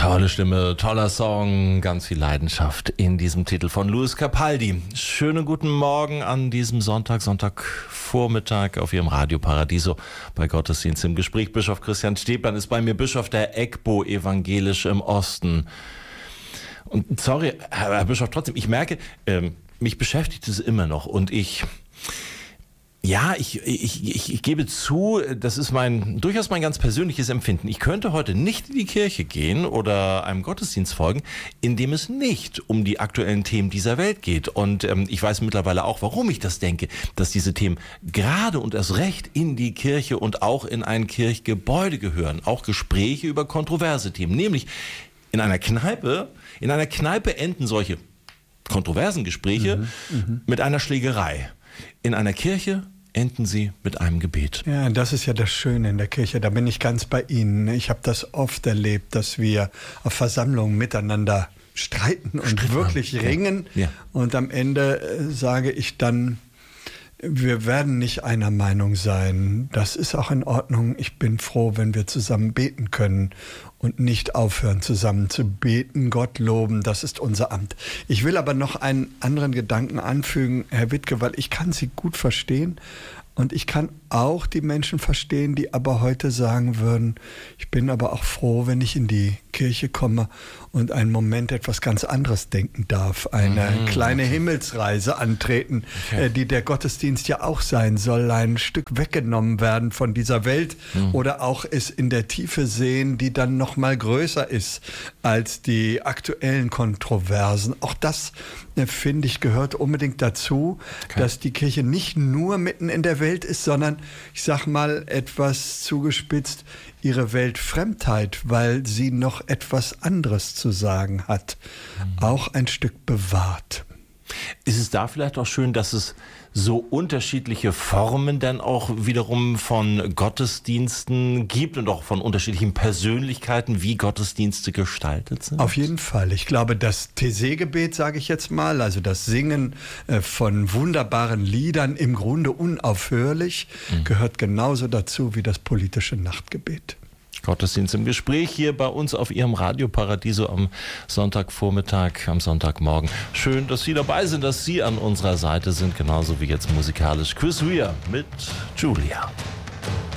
Tolle Stimme, toller Song, ganz viel Leidenschaft in diesem Titel von Luis Capaldi. Schönen guten Morgen an diesem Sonntagvormittag auf Ihrem Radio Paradiso bei Gottesdienst im Gespräch. Bischof Christian Steplan ist bei mir, Bischof der EGBO Evangelisch im Osten. Und sorry, Herr Bischof, trotzdem, ich merke, mich beschäftigt es immer noch und ich gebe zu, das ist durchaus mein ganz persönliches Empfinden. Ich könnte heute nicht in die Kirche gehen oder einem Gottesdienst folgen, in dem es nicht um die aktuellen Themen dieser Welt geht. Und ich weiß mittlerweile auch, warum ich das denke, dass diese Themen gerade und erst recht in die Kirche und auch in ein Kirchgebäude gehören. Auch Gespräche über kontroverse Themen. Nämlich in einer Kneipe enden solche kontroversen Gespräche mit einer Schlägerei. In einer Kirche enden sie mit einem Gebet. Ja, das ist ja das Schöne in der Kirche. Da bin ich ganz bei Ihnen. Ich habe das oft erlebt, dass wir auf Versammlungen miteinander streiten und wirklich ringen. Ja. Und am Ende sage ich dann, wir werden nicht einer Meinung sein. Das ist auch in Ordnung. Ich bin froh, wenn wir zusammen beten können und nicht aufhören, zusammen zu beten, Gott loben. Das ist unser Amt. Ich will aber noch einen anderen Gedanken anfügen, Herr Wittke, weil ich kann Sie gut verstehen. Und ich kann auch die Menschen verstehen, die aber heute sagen würden, ich bin aber auch froh, wenn ich in die Kirche komme und einen Moment etwas ganz anderes denken darf. Eine kleine Himmelsreise antreten, die der Gottesdienst ja auch sein soll. Ein Stück weggenommen werden von dieser Welt oder auch es in der Tiefe sehen, die dann noch mal größer ist als die aktuellen Kontroversen. Auch das, finde ich, gehört unbedingt dazu, dass die Kirche nicht nur mitten in der Welt ist, sondern, ich sag mal etwas zugespitzt, ihre Weltfremdheit, weil sie noch etwas anderes zu sagen hat, auch ein Stück bewahrt. Ist es da vielleicht auch schön, dass es so unterschiedliche Formen dann auch wiederum von Gottesdiensten gibt und auch von unterschiedlichen Persönlichkeiten, wie Gottesdienste gestaltet sind? Auf jeden Fall. Ich glaube, das Taizé-Gebet, sage ich jetzt mal, also das Singen von wunderbaren Liedern, im Grunde unaufhörlich, gehört genauso dazu wie das politische Nachtgebet. Gottesdienst im Gespräch hier bei uns auf Ihrem Radio Paradiso am Sonntagvormittag, am Sonntagmorgen. Schön, dass Sie dabei sind, dass Sie an unserer Seite sind, genauso wie jetzt musikalisch Chris Rea mit Julia.